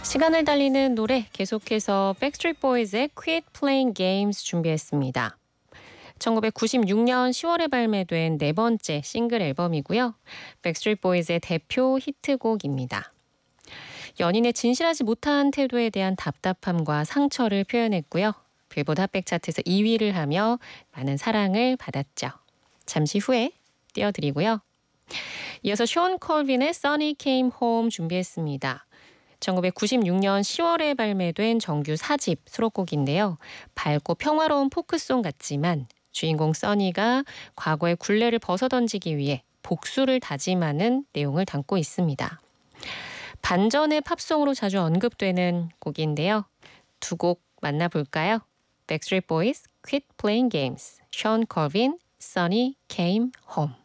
시간을 달리는 노래 계속해서 백스트리트 보이즈의 Quit Playing Games 준비했습니다. 1996년 10월에 발매된 네 번째 싱글 앨범이고요. 백스트리트 보이즈의 대표 히트곡입니다. 연인의 진실하지 못한 태도에 대한 답답함과 상처를 표현했고요. 빌보드 핫백 차트에서 2위를 하며 많은 사랑을 받았죠. 잠시 후에 띄워드리고요. 이어서 션 콜빈의 Sunny Came Home 준비했습니다. 1996년 10월에 발매된 정규 4집 수록곡인데요. 밝고 평화로운 포크송 같지만 주인공 써니가 과거의 굴레를 벗어던지기 위해 복수를 다짐하는 내용을 담고 있습니다. 반전의 팝송으로 자주 언급되는 곡인데요. 두 곡 만나볼까요? Backstreet Boys, Quit Playing Games, 션 콜빈, Sunny Came Home.